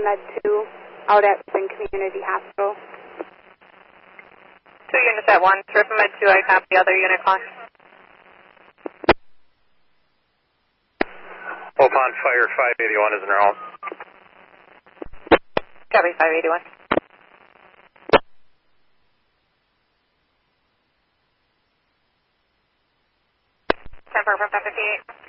Med 2 out at Spring Community Hospital. 2 units at 1. Triple Med 2, I copy the other unit calling. Hope on fire 581 is in our home. Copy 581. 10 for 558.